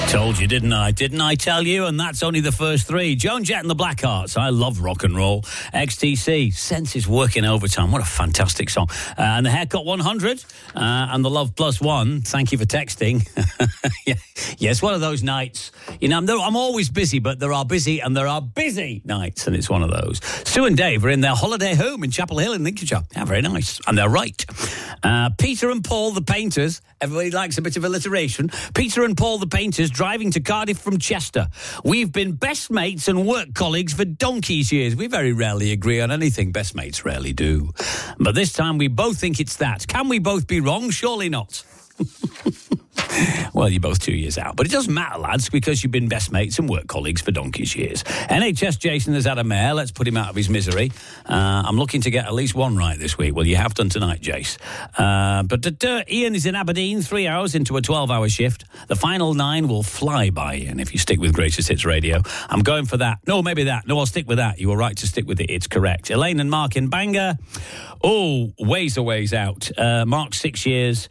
Told you, didn't I? Didn't I tell you? And that's only the first three. Joan Jett and the Blackhearts. I love rock and roll. XTC. Sense is working overtime. What a fantastic song. And the Haircut 100 and the Love Plus One. Thank you for texting. Yes, one of those nights. You know, I'm always busy, but there are busy and there are busy nights, and it's one of those. Sue and Dave are in their holiday home in Chapel Hill in Lincolnshire. Yeah, very nice. And they're right. Peter and Paul, the painters. Everybody likes a bit of alliteration. Peter and Paul, the painters, driving to Cardiff from Chester. We've been best mates and work colleagues for donkey's years. We very rarely agree on anything. Best mates rarely do. But this time we both think it's that. Can we both be wrong? Surely not. Well, you're both 2 years out. But it doesn't matter, lads, because you've been best mates and work colleagues for donkey's years. NHS Jason has had a mare. Let's put him out of his misery. I'm looking to get at least one right this week. Well, you have done tonight, Jace. But Ian is in Aberdeen, 3 hours into a 12-hour shift. The final 9 will fly by, Ian, if you stick with Greatest Hits Radio. I'm going for that. No, maybe that. No, I'll stick with that. You were right to stick with it. It's correct. Elaine and Mark in Bangor. Oh, ways a ways out. Mark, 6 years.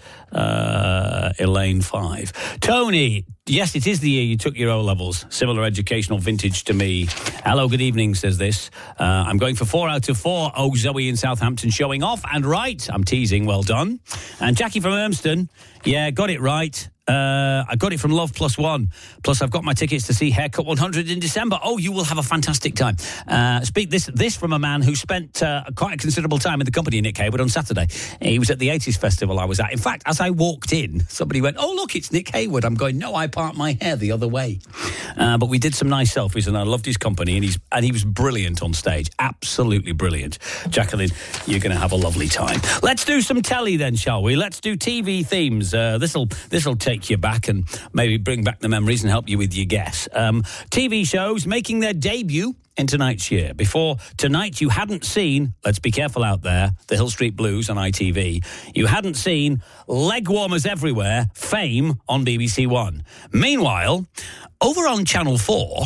Elaine, 5. Tony, yes, it is the year you took your O-levels. Similar educational vintage to me. Hello, good evening, says this. I'm going for 4 out of 4. Oh, Zoe in Southampton showing off. And right. I'm teasing. Well done. And Jackie from Urmston. Yeah, got it right. I got it from Love Plus One. Plus, I've got my tickets to see Haircut 100 in December. Oh, you will have a fantastic time. Speak this from a man who spent quite a considerable time in the company of Nick Hayward on Saturday. He was at the 80s festival I was at. In fact, as I walked in, somebody went, "Oh, look, it's Nick Hayward." I'm going, "No, I part my hair the other way." But we did some nice selfies, and I loved his company, and he was brilliant on stage. Absolutely brilliant. Jacqueline, you're going to have a lovely time. Let's do some telly then, shall we? Let's do TV themes. This'll take you back and maybe bring back the memories and help you with your guess. TV shows making their debut in tonight's year. Before tonight, you hadn't seen, let's be careful out there, the Hill Street Blues on ITV. You hadn't seen Leg Warmers Everywhere, Fame on BBC One. Meanwhile, over on Channel 4,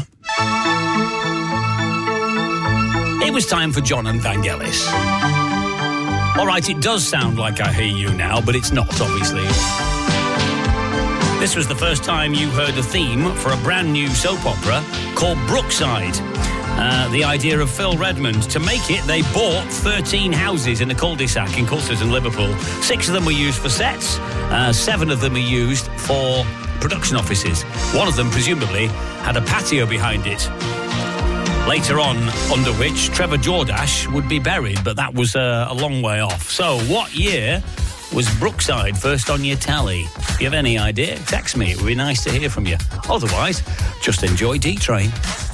it was time for John and Vangelis. All right, it does sound like I hear you now, but it's not, obviously. This was the first time you heard a theme for a brand new soap opera called Brookside. The idea of Phil Redmond. To make it, they bought 13 houses in a cul-de-sac in Coulsdon in Liverpool. 6 of them were used for sets. 7 of them were used for production offices. One of them, presumably, had a patio behind it. Later on, under which Trevor Jordache would be buried, but that was a long way off. So, what year was Brookside first on your tally? If you have any idea, text me. It would be nice to hear from you. Otherwise, just enjoy D-Train.